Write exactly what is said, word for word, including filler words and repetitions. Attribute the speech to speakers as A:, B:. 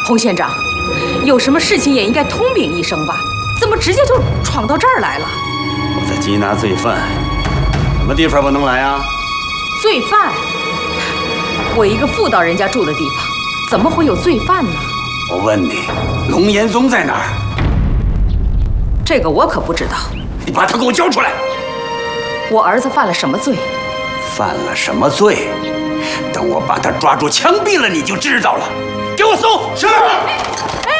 A: 洪县长，有什么事情也应该通禀一声吧？怎么直接就闯到这儿来了？
B: 我在缉拿罪犯，什么地方不能来啊？
A: 罪犯？我一个妇道人家住的地方，怎么会有罪犯呢？
B: 我问你，龙延宗在哪儿？
A: 这个我可不知道。
B: 你把他给我交出来！
A: 我儿子犯了什么罪？
B: 犯了什么罪？等我把他抓住枪毙了，你就知道了。给我搜！是。哎